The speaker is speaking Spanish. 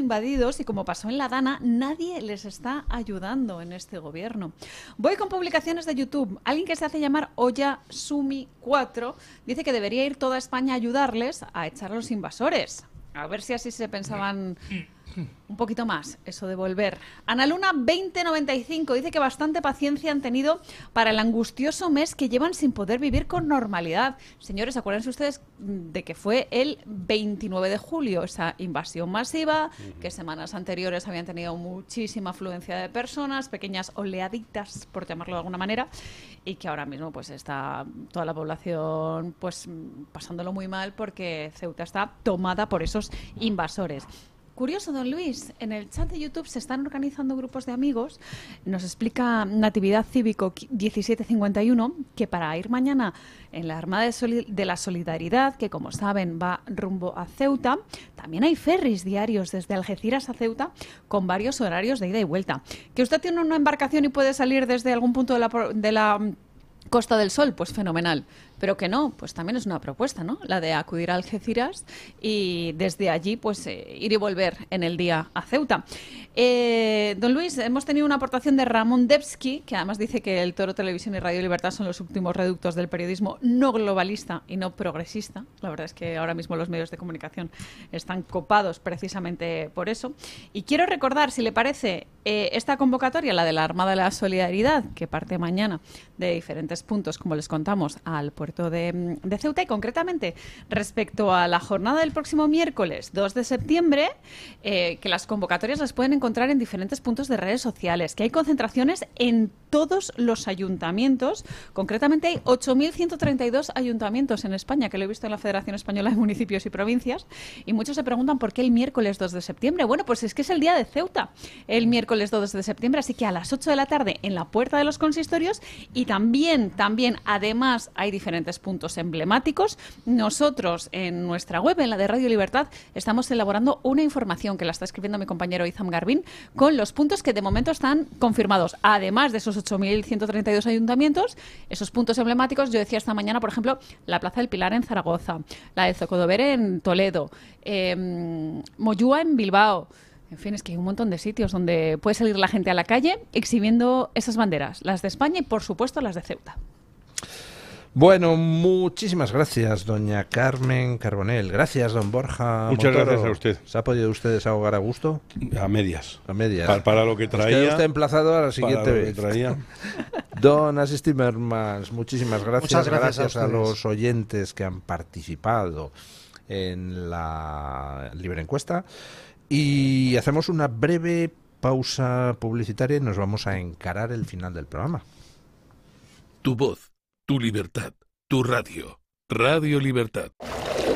invadidos y, como pasó en La Dana, nadie les está ayudando en este gobierno. Voy con publicaciones de YouTube. Alguien que se hace llamar Oyasumi4 dice que debería ir toda España a ayudarles a echar a los invasores. A ver si así se pensaban un poquito más eso de volver. Analuna 2095 dice que bastante paciencia han tenido para el angustioso mes que llevan sin poder vivir con normalidad. Señores, acuérdense ustedes de que fue el 29 de julio esa invasión masiva, que semanas anteriores habían tenido muchísima afluencia de personas, pequeñas oleaditas, por llamarlo de alguna manera, y que ahora mismo pues está toda la población pues pasándolo muy mal porque Ceuta está tomada por esos invasores. Curioso, don Luis, en el chat de YouTube se están organizando grupos de amigos. Nos explica Natividad Cívico 1751 que para ir mañana en la Armada de la Solidaridad, que como saben va rumbo a Ceuta, también hay ferries diarios desde Algeciras a Ceuta con varios horarios de ida y vuelta. ¿Que usted tiene una embarcación y puede salir desde algún punto de la Costa del Sol? Pues fenomenal. Pero que no, pues también es una propuesta, ¿no? La de acudir a Algeciras y desde allí pues ir y volver en el día a Ceuta. Don Luis, hemos tenido una aportación de Ramón Debski, que además dice que el Toro Televisión y Radio Libertad son los últimos reductos del periodismo no globalista y no progresista. La verdad es que ahora mismo los medios de comunicación están copados precisamente por eso. Y quiero recordar, si le parece, esta convocatoria, la de la Armada de la Solidaridad, que parte mañana de diferentes puntos, como les contamos, al puerto de Ceuta, y concretamente respecto a la jornada del próximo miércoles 2 de septiembre, que las convocatorias las pueden encontrar en diferentes puntos de redes sociales, que hay concentraciones en todos los ayuntamientos. Concretamente hay 8.132 ayuntamientos en España, que lo he visto en la Federación Española de Municipios y Provincias, y muchos se preguntan por qué el miércoles 2 de septiembre. Bueno, pues es que es el día de Ceuta, el miércoles 2 de septiembre, así que a las 8 de la tarde en la puerta de los consistorios, y también, además, hay diferentes puntos emblemáticos. Nosotros en nuestra web, en la de Radio Libertad, estamos elaborando una información que la está escribiendo mi compañero Izam Garbin con los puntos que de momento están confirmados. Además de esos 8.132 ayuntamientos, esos puntos emblemáticos, yo decía esta mañana, por ejemplo, la Plaza del Pilar en Zaragoza, la de Zocodover en Toledo, Moyúa en Bilbao. En fin, es que hay un montón de sitios donde puede salir la gente a la calle exhibiendo esas banderas, las de España y, por supuesto, las de Ceuta. Bueno, muchísimas gracias, doña Carmen Carbonell. Gracias, don Borja Muchas Montoro. gracias a usted. ¿Se ha podido usted desahogar a gusto? A medias. A medias. Para lo que traía. Queda usted emplazado a la siguiente para lo vez. que traía. Don Asís Timmermans, muchísimas gracias. Muchas gracias a a los oyentes que han participado en la libre encuesta. Y hacemos una breve pausa publicitaria y nos vamos a encarar el final del programa. Tu voz, tu libertad, tu radio. Radio Libertad.